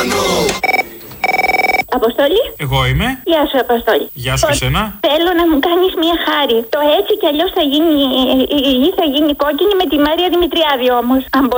ουρανού. Αποστόλη. Εγώ είμαι. Γεια σου, Αποστόλη. Γεια σου και εσένα. Θέλω να μου κάνεις μια χάρη. Το έτσι κι αλλιώς θα γίνει, η γη θα γίνει κόκκινη με τη Μαρία Δημητριάδη όμως. Αν